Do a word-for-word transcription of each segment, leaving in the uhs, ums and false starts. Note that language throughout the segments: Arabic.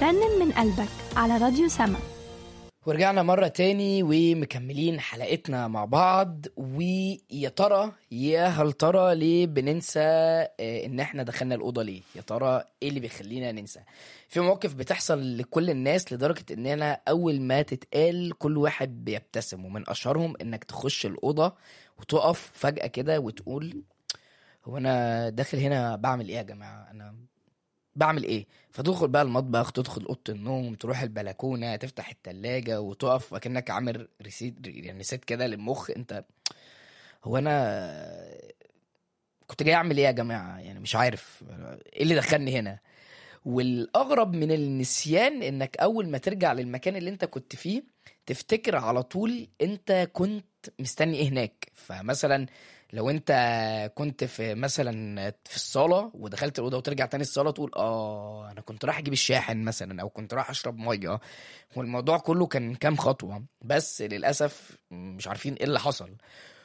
رنن من قلبك على راديو سما. ورجعنا مرة تاني ومكملين حلقتنا مع بعض. ويا ترى يا هل ترى ليه بننسى آه، ان احنا دخلنا الأوضة ليه؟ يا ترى ايه اللي بيخلينا ننسى؟ في مواقف بتحصل لكل الناس لدرجة اننا اول ما تتقال كل واحد بيبتسم، ومن اشهرهم انك تخش الأوضة وتقف فجأة كده وتقول هو انا داخل هنا بعمل ايه يا جماعة؟ انا بعمل ايه؟ فتدخل بقى المطبخ، تدخل اوضه النوم، تروح البلكونه، تفتح التلاجة وتقف وكأنك عامل ريسيت، يعني ريسيت كده للمخ. انت هو انا كنت جاي اعمل ايه يا جماعه؟ يعني مش عارف ايه اللي دخلني هنا. والاغرب من النسيان انك اول ما ترجع للمكان اللي انت كنت فيه تفتكر على طول انت كنت مستني ايه هناك. فمثلا لو انت كنت في مثلا في الصاله ودخلت الاوضه وترجع تاني الصاله تقول اه انا كنت رايح اجيب الشاحن مثلا، او كنت رايح اشرب ميه. والموضوع كله كان كام خطوه، بس للاسف مش عارفين ايه اللي حصل.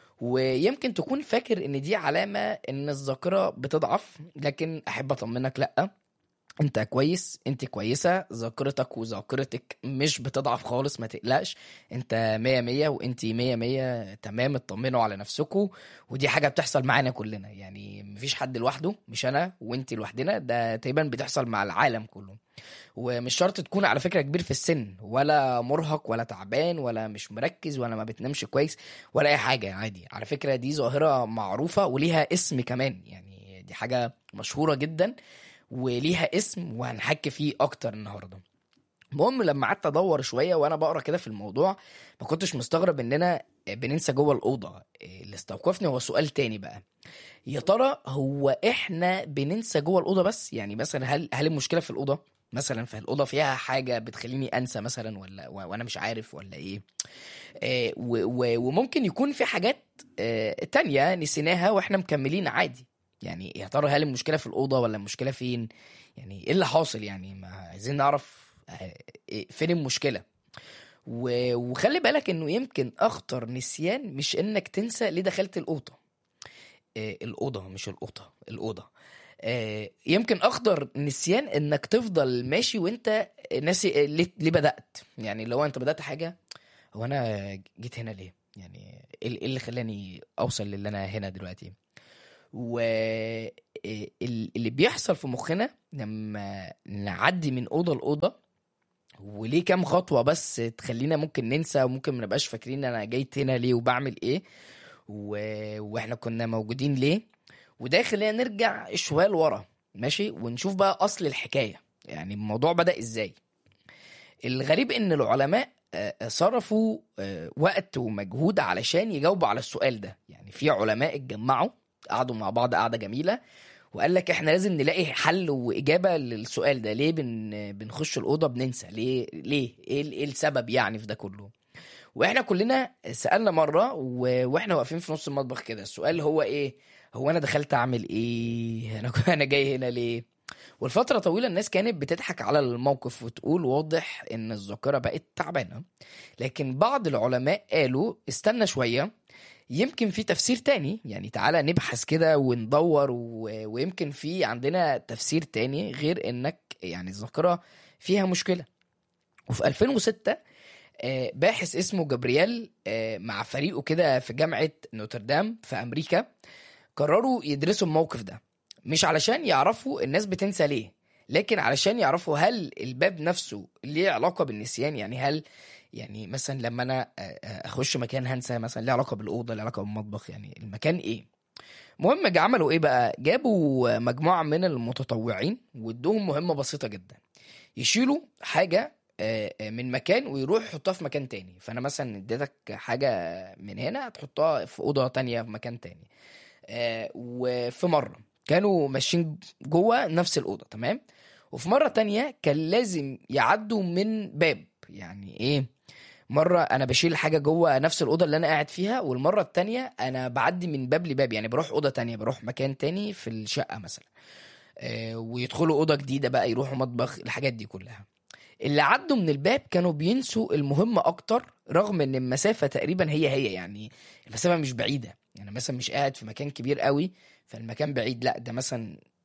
ويمكن تكون فاكر ان دي علامه ان الذاكره بتضعف، لكن احب اطمنك لا، انت كويس، انت كويسة، ذاكرتك وذاكرتك مش بتضعف خالص، ما تقلقش. انت مية مية وانت مية مية تمام، اطمنوا على نفسكوا. ودي حاجة بتحصل معانا كلنا، يعني مفيش حد لوحده، مش انا وانت لوحدنا، ده تقريبا بتحصل مع العالم كله. ومش شرط تكون على فكرة كبير في السن، ولا مرهق، ولا تعبان، ولا مش مركز، ولا ما بتنامش كويس، ولا اي حاجة. عادي على فكرة، دي ظاهرة معروفة وليها اسم كمان، يعني دي حاجة مشهورة جدا وليها اسم وهنحكي فيه اكتر النهارده. المهم لما قعدت ادور شويه وانا بقرا كده في الموضوع، ما كنتش مستغرب اننا بننسى جوه الاوضه. اللي استوقفني هو سؤال تاني بقى، يا ترى هو احنا بننسى جوه الاوضه بس؟ يعني مثلا هل هل المشكله في الاوضه مثلا؟ في الاوضه فيها حاجه بتخليني انسى مثلا، ولا و- وانا مش عارف ولا ايه؟ آه، و- و- وممكن يكون في حاجات آه، تانية نسيناها واحنا مكملين عادي. يعني يا ترى هل المشكلة في الأوضة ولا المشكلة فين؟ يعني ايه اللي حاصل؟ يعني ما عايزين نعرف آه، إيه- فين المشكلة. و- وخلي بالك انه يمكن اخطر نسيان مش انك تنسى ليه دخلت الأوضة. آه، الأوضة مش القطة، الأوضة. آه، يمكن اخطر نسيان انك تفضل ماشي وانت ناسي آه، ليه ليه بدأت. يعني لو انت بدأت حاجة، هو انا جيت هنا ليه؟ يعني ايه إيه اللي خلاني اوصل للي انا هنا دلوقتي؟ واللي بيحصل في مخنا لما نعدي من اوضه لاوضه، وليه كام خطوه بس تخلينا ممكن ننسى، وممكن ما نبقاش فاكرين انا جيت هنا ليه وبعمل ايه و... واحنا كنا موجودين ليه. وده يخلينا نرجع شويه لورا، ماشي، ونشوف بقى اصل الحكايه، يعني الموضوع بدأ ازاي. الغريب ان العلماء آه، صرفوا آه، وقت ومجهود علشان يجاوبوا على السؤال ده. يعني في علماء اتجمعوا، قعدوا مع بعض قعدة جميلة، وقال لك احنا لازم نلاقي حل وإجابة للسؤال ده. ليه بن بنخش الأوضة بننسى؟ ليه ليه ايه ال- إيه السبب يعني في ده كله؟ واحنا كلنا سألنا مرة و... واحنا واقفين في نص المطبخ كده، السؤال هو ايه؟ هو انا دخلت اعمل ايه؟ انا انا جاي هنا ليه؟ والفترة طويلة الناس كانت بتضحك على الموقف وتقول واضح ان الذاكرة بقت تعبانة. لكن بعض العلماء قالوا استنى شوية، يمكن في تفسير تاني. يعني تعالى نبحث كده وندور و... ويمكن في عندنا تفسير تاني غير انك يعني الذاكرة فيها مشكلة. وفي ألفين وستة آه، باحث اسمه جابرييل آه، مع فريقه كده في جامعة نوتردام في أمريكا قرروا يدرسوا الموقف ده، مش علشان يعرفوا الناس بتنسى ليه، لكن علشان يعرفوا هل الباب نفسه ليه علاقة بالنسيان. يعني هل يعني مثلا لما انا اخش مكان هنسى مثلا، ليه علاقة بالأوضة، ليه علاقة بالمطبخ، يعني المكان ايه؟ مهم جا- عملوا ايه بقى؟ جابوا مجموعة من المتطوعين وادوهم مهمة بسيطة جدا، يشيلوا حاجة آه، آه، من مكان ويروح يحطها في مكان تاني. فانا مثلا اديتك حاجة من هنا هتحطها في أوضة تانية في مكان تاني. آه، وفي مرة كانوا ماشيين جوه نفس الأوضة، تمام، وفي مرة تانية كان لازم يعدوا من باب. يعني ايه؟ مرة انا بشيل حاجة جوه نفس الأوضة اللي انا قاعد فيها، والمرة التانية انا بعدي من باب لباب، يعني بروح أوضة تانية، بروح مكان تاني في الشقة مثلا. آه، ويدخلوا أوضة جديدة بقى، يروحوا مطبخ، الحاجات دي كلها. اللي عدوا من الباب كانوا بينسوا المهمة أكتر، رغم إن المسافة تقريبا هي هي، يعني المسافة مش بعيدة. يعني مثلا مش قاعد في مكان كبير قوي فالمكان بعيد، لا ده مثلا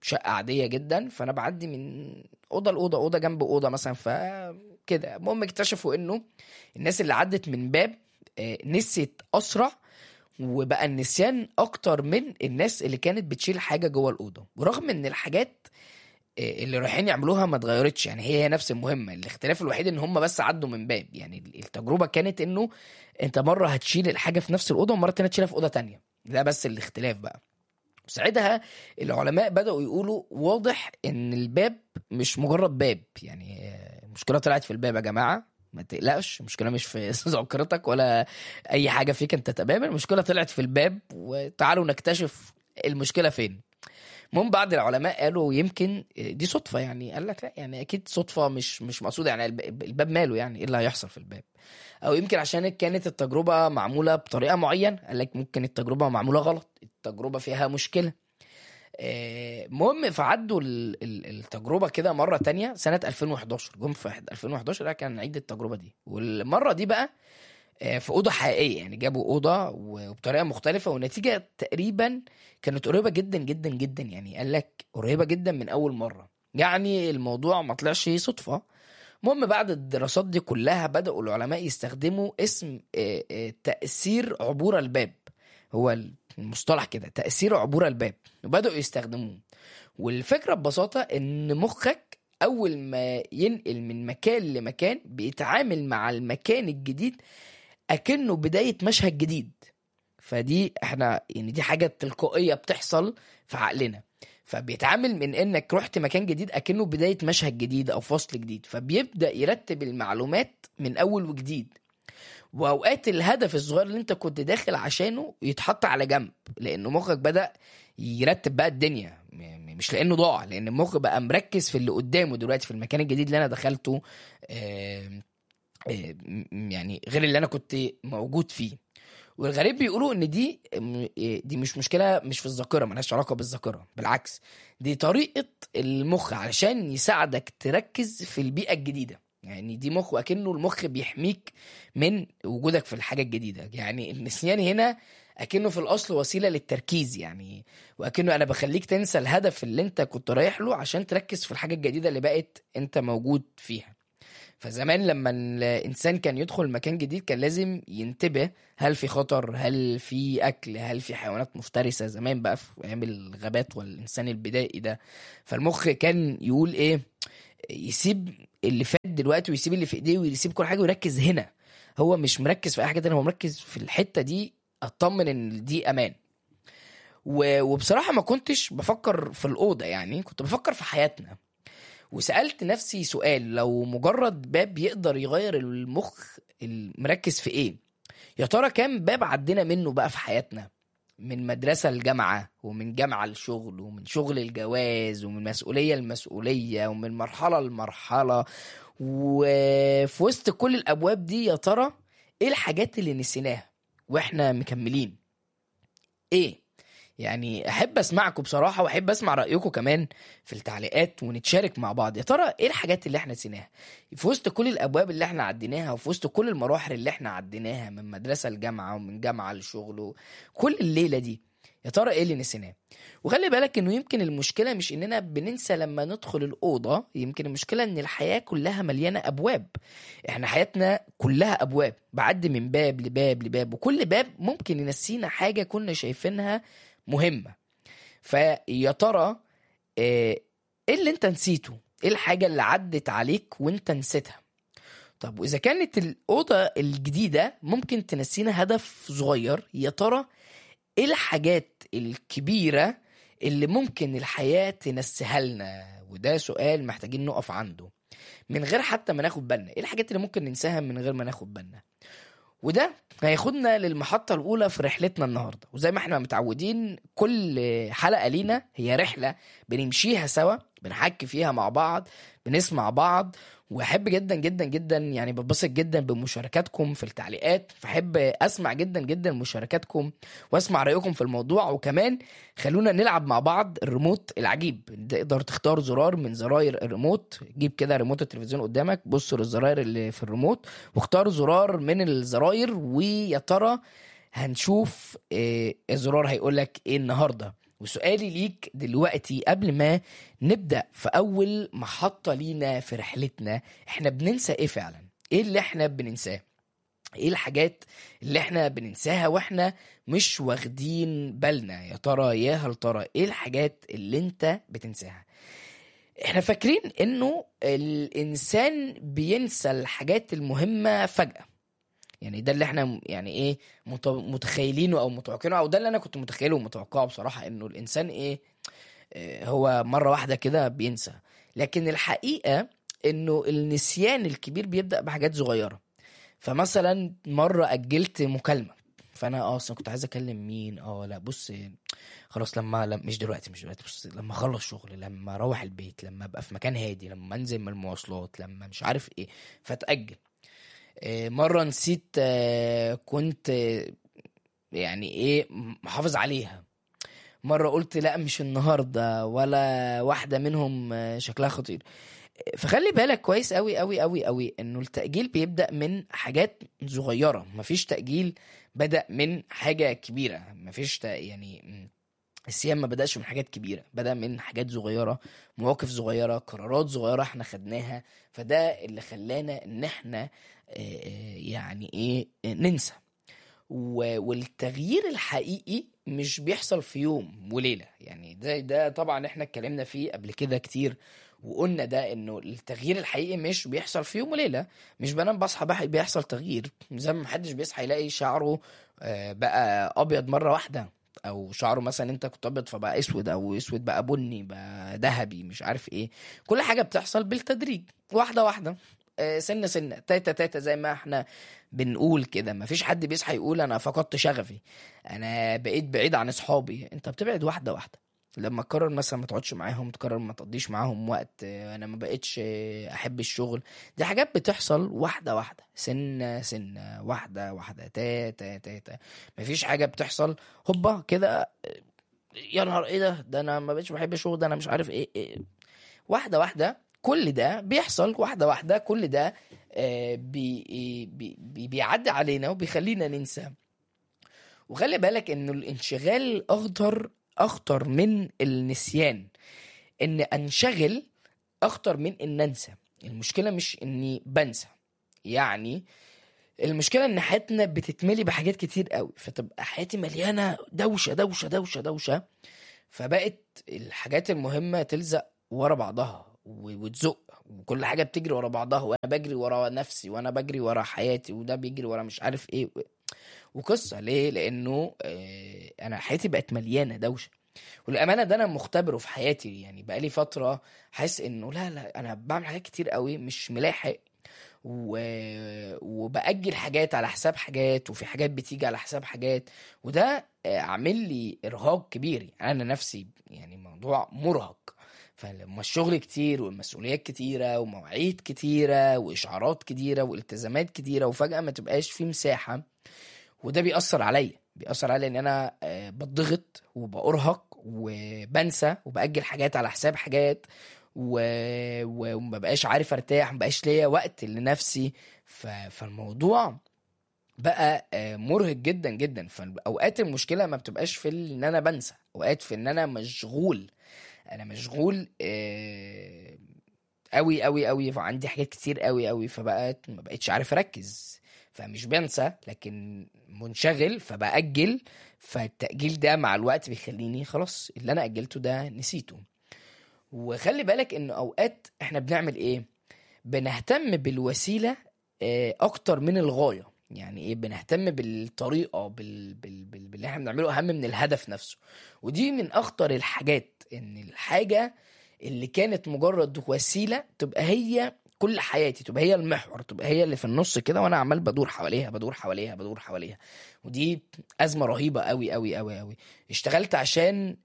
شقه عاديه جدا، فانا بعدي من اوضه لاوضه، اوضه جنب اوضه مثلا، فكده المهم اكتشفوا انه الناس اللي عدت من باب آه، نسيت اسرع، وبقى النسيان اكتر من الناس اللي كانت بتشيل حاجه جوه الاوضه. ورغم ان الحاجات آه، اللي رايحين يعملوها ما اتغيرتش، يعني هي هي نفس المهمه، الاختلاف الوحيد ان هم بس عدوا من باب. يعني التجربه كانت انه انت مره هتشيل الحاجه في نفس الاوضه ومره تانية تشيلها في اوضه تانية، ده بس الاختلاف بقى. ساعتها العلماء بدأوا يقولوا واضح ان الباب مش مجرد باب، يعني آه، المشكلة طلعت في الباب يا جماعة، ما تقلقش، المشكلة مش في ذاكرتك ولا اي حاجة فيك انت تماما، المشكلة طلعت في الباب، وتعالوا نكتشف المشكلة فين. المهم بعض العلماء قالوا يمكن دي صدفة، يعني قال لك لا، يعني اكيد صدفة مش مش مقصودة، يعني الب- الباب ماله، يعني ايه اللي هيحصل في الباب؟ او يمكن عشان كانت التجربة معمولة بطريقة معينة، قال لك ممكن التجربة معمولة غلط، التجربة فيها مشكلة. آه، المهم فعدوا ال- ال- التجربة كده مرة تانية سنة ألفين وحداشر، جم في ألفين وحداشر ده كان عيد التجربة دي، والمرة دي بقى آه، في أوضة حقيقية، يعني جابوا أوضة وبطريقة مختلفة، والنتيجة تقريبا كانت قريبة جدا جدا جدا، يعني قال لك قريبة جدا من أول مرة، يعني الموضوع ما طلعش صدفة. المهم بعد الدراسات دي كلها بدأوا العلماء يستخدموا اسم آه، آه، تأثير عبور الباب، هو المصطلح كده، تأثير عبور الباب، وبدأوا يستخدموه. والفكرة ببساطة ان مخك اول ما ينقل من مكان لمكان بيتعامل مع المكان الجديد اكنه بداية مشهد جديد. فدي احنا يعني دي حاجة تلقائية بتحصل في عقلنا، فبيتعامل من انك رحت مكان جديد اكنه بداية مشهد جديد او فصل جديد، فبيبدأ يرتب المعلومات من اول وجديد. واوقات الهدف الصغير اللي انت كنت داخل عشانه يتحط على جنب، لانه مخك بدأ يرتب بقى الدنيا، م- مش لانه ضاع، لان المخ بقى مركز في اللي قدامه دلوقتي، في المكان الجديد اللي انا دخلته، آه، آه، م- يعني غير اللي انا كنت موجود فيه. والغريب بيقولوا ان دي م- دي مش مشكله، مش في الذاكره، ملهاش علاقه بالذاكره، بالعكس دي طريقه المخ علشان يساعدك تركز في البيئه الجديده. يعني دي مخ، وأكنه المخ بيحميك من وجودك في الحاجه الجديده. يعني النسيان هنا أكنه في الأصل وسيلة للتركيز، يعني وأكنه أنا بخليك تنسى الهدف اللي أنت كنت رايح له عشان تركز في الحاجة الجديدة اللي بقت أنت موجود فيها. فزمان لما الإنسان كان يدخل مكان جديد كان لازم ينتبه، هل في خطر، هل في أكل، هل في حيوانات مفترسة، زمان بقى في أيام الغابات والإنسان البدائي ده. فالمخ كان يقول إيه، يسيب اللي فات دلوقتي ويسيب اللي في إيديه ويسيب كل حاجة ويركز هنا. هو مش مركز في أي حاجة تانية، هو مركز في الحتة دي، أطمن إن دي أمان. و- وبصراحة ما كنتش بفكر في الأوضة، يعني كنت بفكر في حياتنا. وسألت نفسي سؤال، لو مجرد باب يقدر يغير المخ المركز في ايه، يا ترى كام باب عدينا منه بقى في حياتنا، من مدرسة لجامعة، ومن جامعة لشغل، ومن شغل الجواز، ومن مسؤولية لمسؤولية، ومن مرحلة لمرحلة. وفي وسط كل الأبواب دي يا ترى ايه الحاجات اللي نسيناها واحنا مكملين؟ ايه يعني احب اسمعكم بصراحه، واحب اسمع رايكم كمان في التعليقات، ونتشارك مع بعض. يا ترى ايه الحاجات اللي احنا نسيناها في وسط كل الابواب اللي احنا عديناها، وفي وسط كل المراحل اللي احنا عديناها، من مدرسه لجامعه، ومن جامعه لشغل، كل الليله دي يا ترى ايه اللي نسيناه؟ وخلي بالك انه يمكن المشكله مش اننا بننسى لما ندخل الاوضه، يمكن المشكله ان الحياه كلها مليانه ابواب. احنا حياتنا كلها ابواب، بعدي من باب لباب لباب، وكل باب ممكن ينسينا حاجه كنا شايفينها مهمة. فيا ترى ايه اللي انت نسيته؟ ايه الحاجة اللي عدت عليك وانت نسيتها؟ طب واذا كانت الأوضة الجديدة ممكن تنسينا هدف صغير، يا ترى ايه الحاجات الكبيرة اللي ممكن الحياة تنسيها لنا؟ وده سؤال محتاجين نقف عنده من غير حتى ما ناخد بالنا. ايه الحاجات اللي ممكن ننساها من غير ما ناخد بالنا؟ وده هياخدنا للمحطة الأولى في رحلتنا النهاردة. وزي ما احنا متعودين كل حلقة لينا هي رحلة بنمشيها سوا، بنحكي فيها مع بعض، بنسمع بعض. وأحب جدا جدا جدا، يعني ببسط جدا بمشاركاتكم في التعليقات، فأحب أسمع جدا جدا مشاركاتكم وأسمع رأيكم في الموضوع. وكمان خلونا نلعب مع بعض الريموت العجيب. تقدر تختار زرار من زراير الريموت، جيب كده ريموت التلفزيون قدامك، بص للزراير اللي في الريموت واختار زرار من الزراير، ويا ترى هنشوف إيه الزرار هيقولك ايه النهاردة. وسؤالي ليك دلوقتي قبل ما نبدأ في أول محطة لينا في رحلتنا، احنا بننسى ايه فعلا؟ ايه اللي احنا بننساه؟ ايه الحاجات اللي احنا بننساها واحنا مش واخدين بالنا؟ يا ترى يا هل ترى ايه الحاجات اللي انت بتنساها؟ احنا فاكرين انه الانسان بينسى الحاجات المهمة فجأة، يعني ده اللي احنا يعني ايه مت- متخيلينه او متوقعينه، او ده اللي انا كنت متخيله ومتوقعه بصراحة، انه الانسان ايه آه، هو مرة واحدة كده بينسى. لكن الحقيقة انه النسيان الكبير بيبدأ بحاجات صغيرة. فمثلا مرة أجلت مكالمة، فانا اه اصلا كنت عايز اكلم مين، اه لا بص خلاص، لما لما مش دلوقتي مش دلوقتي بص، لما اخلص شغل، لما اروح البيت، لما ابقى في مكان هادي، لما انزل من المواصلات، لما مش عارف ايه، فتأجل. آه، مرة نسيت، آه، كنت آه، يعني ايه محافظ عليها. مرة قلت لا مش النهاردة، ولا واحدة منهم آه، شكلها خطير. فخلي بالك كويس قوي قوي قوي قوي انه التأجيل بيبدأ من حاجات صغيرة. مفيش تأجيل بدأ من حاجة كبيرة، مفيش تأ... يعني م، الصيام ما بدأش من حاجات كبيرة، بدأ من حاجات صغيرة، مواقف صغيرة، قرارات صغيرة احنا خدناها. فده اللي خلانا ان احنا آه، آه، يعني ايه آه، ننسى. و- والتغيير الحقيقي مش بيحصل في يوم وليلة، يعني ده ده طبعا احنا اتكلمنا فيه قبل كده كتير، وقلنا ده انه التغيير الحقيقي مش بيحصل في يوم وليلة. مش بنام بصحى بقى بيحصل تغيير، زي ما محدش بيصحى يلاقي شعره آه، بقى ابيض مرة واحدة، او شعره مثلا انت كنت ابيض فبقى اسود، او اسود بقى بني بقى ذهبي، مش عارف ايه. كل حاجة بتحصل بالتدريج، واحدة واحدة، آه، سنة سنة، تاتا تاتا، زي ما احنا بنقول كده. مفيش حد بيصحى يقول انا فقدت شغفي، انا بقيت بعيد عن اصحابي. انت بتبعد واحده واحده. لما تقرر مثلا ما تقعدش معاهم، تقرر ما تقضيش معاهم وقت، آه، انا ما بقتش آه، احب الشغل. دي حاجات بتحصل واحده واحده، سنه سنه، واحده واحده، تا تا تا تا. مفيش حاجه بتحصل هوبا كده، آه، يا نهار ايه ده ده انا ما بقتش بحب الشغل، ده انا مش عارف ايه, إيه. واحده واحده كل ده بيحصل، واحده واحده كل ده آه، بي بي بي بيعدي علينا وبيخلينا ننسى. وخلي بالك انه الانشغال اخطر اخطر من النسيان. ان انشغل اخطر من ان انسى. المشكله مش اني بنسى، يعني المشكله ان حياتنا بتتملي بحاجات كتير قوي، فتبقى حياتي مليانه دوشه دوشه دوشه دوشه، فبقت الحاجات المهمه تلزق ورا بعضها و- وتزق، وكل حاجه بتجري ورا بعضها، وانا بجري ورا نفسي، وانا بجري ورا حياتي، وده بيجري ورا مش عارف ايه. وقصه ليه؟ لانه آه، انا حياتي بقت مليانه دوشه. والامانه ده انا مختبره في حياتي، يعني بقالي فتره حاسس انه لا لا انا بعمل حاجات كتير قوي مش ملاحق، و... وبأجل حاجات على حساب حاجات، وفي حاجات بتيجي على حساب حاجات. وده آه، عامل لي ارهاق كبير، يعني انا نفسي يعني موضوع مرهق. فلما الشغل كتير والمسؤوليات كتيرة ومواعيد كتيرة وإشعارات كتيرة والتزامات كتيرة، وفجأة ما تبقاش في مساحة، وده بيأثر عليا بيأثر عليا ان انا آه، بتضغط وبأرهق وبنسى وبأجل حاجات على حساب حاجات، و... و- ومبقاش عارف ارتاح، مبقاش ليا وقت لنفسي. ف... فالموضوع بقى آه، مرهق جدا جدا. فاوقات المشكله ما بتبقاش في ان انا بنسى، اوقات في ان انا مشغول. انا مشغول آه، قوي قوي قوي، فعندي حاجات كتير قوي قوي، فبقت ما بقتش عارف اركز. فمش بنسى لكن منشغل، فبأجل. فالتأجيل ده مع الوقت بيخليني خلاص اللي انا أجلته ده نسيته. وخلي بالك ان اوقات احنا بنعمل ايه؟ بنهتم بالوسيلة آه، اكتر من الغاية. يعني ايه؟ بنهتم بالطريقة، بال... بال... بال... باللي احنا بنعمله اهم من الهدف نفسه. ودي من اخطر الحاجات، ان الحاجة اللي كانت مجرد وسيلة تبقى هي كل حياتي، تبقى هي المحور، تبقى هي اللي في النص كده، وانا عمال بدور حواليها بدور حواليها بدور حواليها. ودي أزمة رهيبة قوي قوي قوي قوي. اشتغلت عشان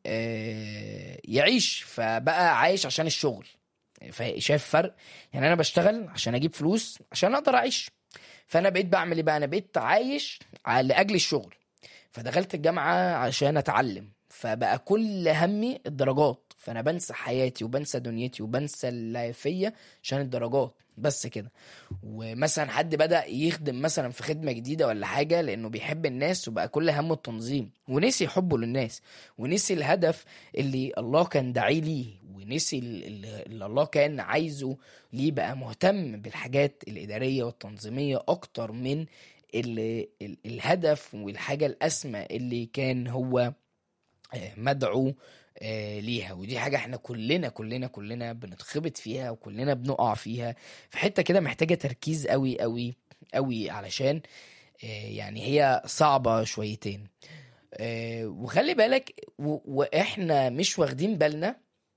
آه، يعيش، فبقى عايش عشان الشغل. فا- شايف فرق؟ يعني انا بشتغل عشان اجيب فلوس عشان اقدر اعيش، فانا بقيت بعمل ايه بقى؟ انا بقيت عايش ع- لاجل الشغل. فدخلت الجامعة عشان اتعلم، فبقى كل همي الدرجات، فانا بنسى حياتي وبنسى دنيتي وبنسى اللي فيا عشان الدرجات بس كده. ومثلا حد بدأ يخدم مثلا في خدمة جديدة ولا حاجة لأنه بيحب الناس وبقى كل همه التنظيم، ونسي حبه للناس، ونسي الهدف اللي الله كان داعي ليه، ونسي ال- ال- اللي الله كان عايزه ليه. بقى مهتم بالحاجات الإدارية والتنظيمية أكتر من ال ال الهدف والحاجة الأسمى اللي كان هو آه، مدعو آه، ليها. ودي حاجة احنا كلنا كلنا كلنا بنتخبط فيها وكلنا بنقع فيها في حتة كده، محتاجة تركيز قوي قوي قوي علشان آه، يعني هي صعبة شويتين. آه، وخلي بالك و- واحنا مش واخدين بالنا،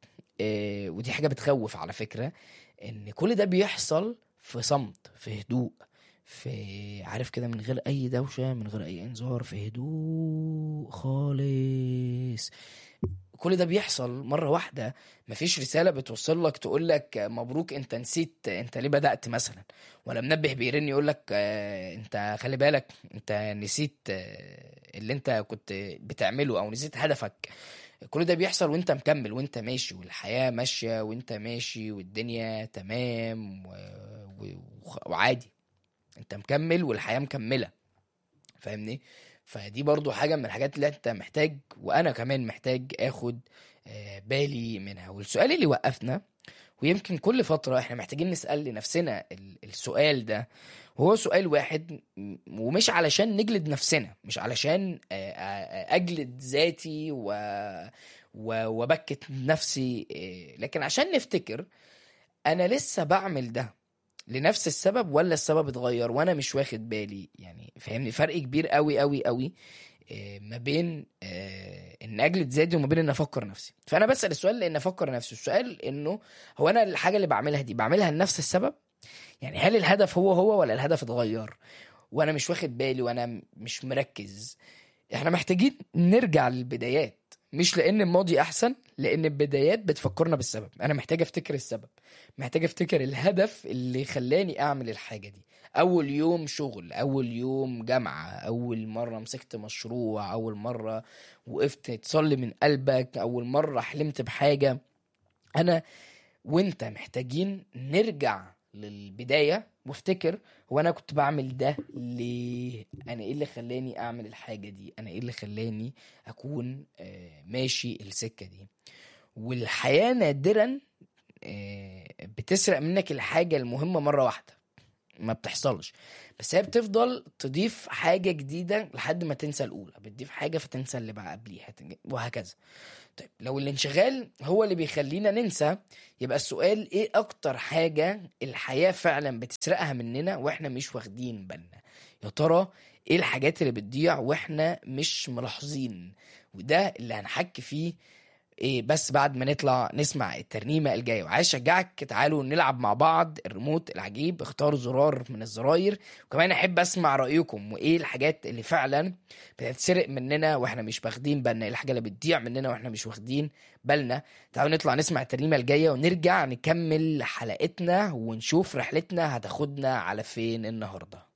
آه، ودي حاجة بتخوف على فكرة، ان كل ده بيحصل في صمت، في هدوء، في عارف كده، من غير اي دوشة، من غير اي انذار، في هدوء خالص. كل ده بيحصل مرة واحدة، مفيش رسالة بتوصل لك تقول لك مبروك انت نسيت انت ليه بدأت مثلا، ولا منبه بيرن يقول لك اه انت خلي بالك انت نسيت اه اللي انت كنت بتعمله او نسيت هدفك. كل ده بيحصل وانت مكمل وانت ماشي، والحياة ماشية وانت ماشي، والدنيا تمام و... و... وعادي، انت مكمل والحياة مكملة. فاهمني؟ فدي برضو حاجة من الحاجات اللي انت محتاج وانا كمان محتاج اخد آه، بالي منها. والسؤال اللي وقفنا، ويمكن كل فترة احنا محتاجين نسأل لنفسنا ال- السؤال ده، وهو سؤال واحد، م- ومش علشان نجلد نفسنا، مش علشان آه، آه، اجلد ذاتي و و- وبكت نفسي، آه، لكن عشان نفتكر انا لسه بعمل ده لنفس السبب ولا السبب اتغير وانا مش واخد بالي. يعني فاهمني؟ فرق كبير قوي قوي قوي آه، ما بين آه، ان اجلد ذاتي وما بين ان افكر نفسي. فانا بسأل السؤال لان افكر نفسي، السؤال انه هو انا الحاجة اللي بعملها دي بعملها لنفس السبب؟ يعني هل الهدف هو هو ولا الهدف اتغير وانا مش واخد بالي وانا م- مش مركز؟ احنا محتاجين نرجع للبدايات، مش لان الماضي احسن، لان البدايات بتفكرنا بالسبب. انا محتاج افتكر السبب، محتاج افتكر الهدف اللي خلاني اعمل الحاجة دي. اول يوم شغل، اول يوم جامعة، اول مرة مسكت مشروع، اول مرة وقفت تصلي من قلبك، اول مرة حلمت بحاجة. انا وانت محتاجين نرجع للبداية وافتكر هو انا كنت بعمل ده ليه، انا ايه اللي خلاني اعمل الحاجة دي، انا ايه اللي خلاني اكون آه، ماشي السكة دي. والحياة نادرا آه، بتسرق منك الحاجة المهمة مرة واحدة، ما بتحصلش، بس هي بتفضل تضيف حاجة جديدة لحد ما تنسى الأولى، بتضيف حاجة فتنسى اللي بقى قبليها، وهكذا. طيب لو الانشغال هو اللي بيخلينا ننسى، يبقى السؤال ايه اكتر حاجة الحياة فعلا بتسرقها مننا واحنا مش واخدين بالنا؟ يا ترى ايه الحاجات اللي بتضيع واحنا مش ملاحظين؟ وده اللي هنحكي فيه إيه بس بعد ما نطلع نسمع الترنيمة الجاية. وعايز اشجعك تعالوا نلعب مع بعض الريموت العجيب، اختار زرار من الزراير. وكمان احب اسمع رأيكم، وايه الحاجات اللي فعلا بتتسرق مننا واحنا مش واخدين بالنا، ايه الحاجة اللي بتضيع مننا واحنا مش واخدين بالنا. تعالوا نطلع نسمع الترنيمة الجاية ونرجع نكمل حلقتنا ونشوف رحلتنا هتاخدنا على فين النهاردة.